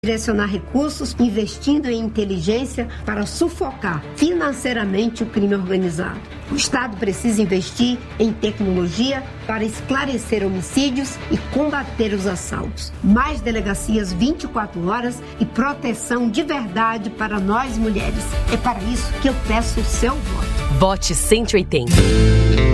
direcionar recursos investindo em inteligência para sufocar financeiramente o crime organizado. O Estado precisa investir em tecnologia para esclarecer homicídios e combater os assaltos. Mais delegacias 24 horas e proteção de verdade para nós mulheres. É para isso que eu peço o seu voto. Vote 180.